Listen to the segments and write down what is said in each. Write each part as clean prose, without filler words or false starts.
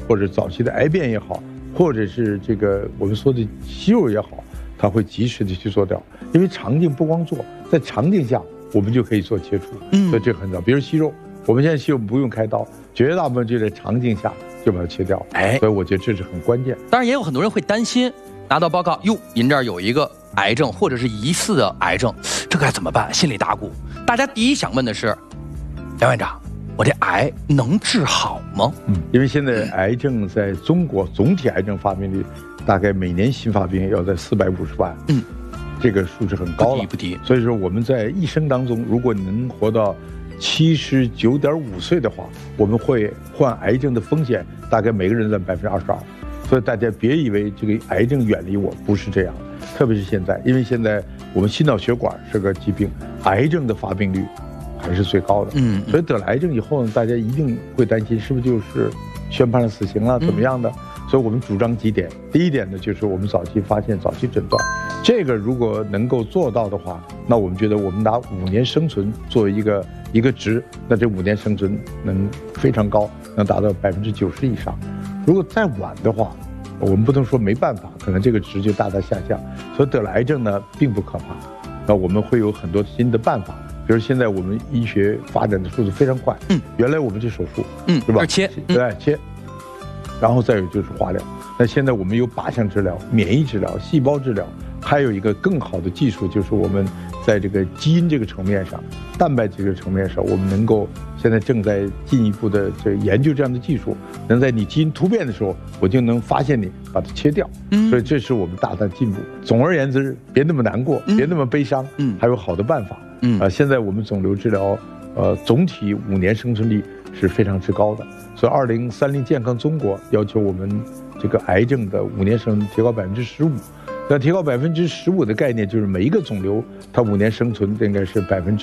或者早期的癌变也好，或者是这个我们说的息肉也好，它会及时的去做掉。因为肠镜不光做，在肠镜下我们就可以做切除，所以这个很早。比如息肉，我们现在息肉不用开刀，绝大部分就在肠镜下就把它切掉。所以我觉得这是很关键。 当然也有很多人会担心，拿到报告，哟，您这儿有一个癌症或者是疑似的癌症，这该怎么办？心里打鼓。大家第一想问的是，梁院长，我这癌能治好吗？ 因为现在癌症在中国总体癌症发病率大概每年新发病要在450万，这个数是很高了， 不低。 所以说我们在一生当中，如果你能活到79.5岁的话，我们会患癌症的风险大概每个人在22%。所以大家别以为这个癌症远离我，不是这样。特别是现在，因为现在我们心脑血管是个疾病，癌症的发病率还是最高的。所以得了癌症以后呢，大家一定会担心是不是就是宣判了死刑了，怎么样的？所以我们主张几点。第一点呢，就是我们早期发现、早期诊断。这个如果能够做到的话，那我们觉得我们拿5年生存作为一个值，那这5年生存能非常高，能达到90%以上。如果再晚的话，我们不能说没办法，可能这个值就大大下降。所以得了癌症呢，并不可怕。那我们会有很多新的办法，比如现在我们医学发展的速度非常快。原来我们就手术，是吧？ 切， 对，切。然后再有就是化疗。那现在我们有靶向治疗、免疫治疗、细胞治疗，还有一个更好的技术，就是我们在这个基因这个层面上、蛋白这个层面上，我们能够现在正在进一步的研究这样的技术，能在你基因突变的时候，我就能发现你，把它切掉。所以这是我们大大进步。总而言之，别那么难过，别那么悲伤，还有好的办法。现在我们肿瘤治疗，总体5年生存率是非常之高的。所以2030健康中国要求我们这个癌症的5年生存提高15%。那提高15%的概念就是每一个肿瘤它5年生存应该是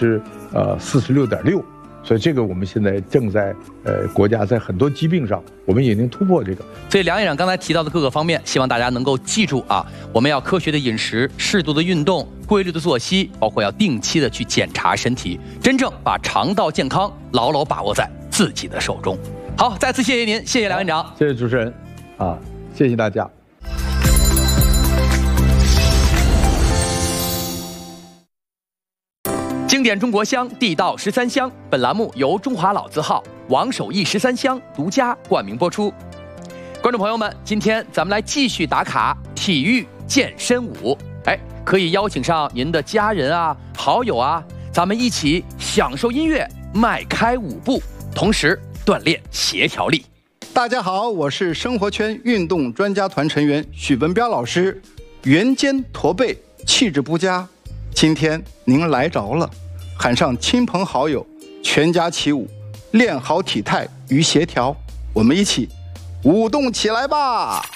46.6%。所以这个我们现在正在国家在很多疾病上，我们也能突破这个。 所以梁院长刚才提到的各个方面，希望大家能够记住啊，我们要科学的饮食、适度的运动、规律的作息，包括要定期的去检查身体，真正把肠道健康牢牢把握在自己的手中。好，再次谢谢您，谢谢梁院长， 谢谢主持人，谢谢大家。 经典中国香，地道13香。本栏目由中华老字号王守义13香独家冠名播出。观众朋友们，今天咱们来继续打卡体育健身舞。可以邀请上您的家人啊、好友啊，咱们一起享受音乐，迈开舞步，同时锻炼协调力。 大家好，我是生活圈运动专家团成员许文彪老师。圆肩驼背，气质不佳，今天您来着了。喊上亲朋好友，全家起舞，练好体态与协调，我们一起舞动起来吧！